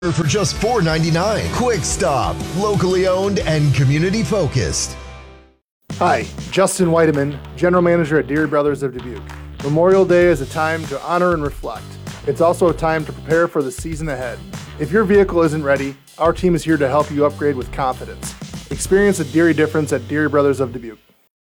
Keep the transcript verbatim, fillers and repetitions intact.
for just four ninety-nine. Quick Stop, locally owned and community focused. Hi, Justin Whiteman, General Manager at Deere Brothers of Dubuque. Memorial Day is a time to honor and reflect. It's also a time to prepare for the season ahead. If your vehicle isn't ready, our team is here to help you upgrade with confidence. Experience a Deere difference at Deere Brothers of Dubuque.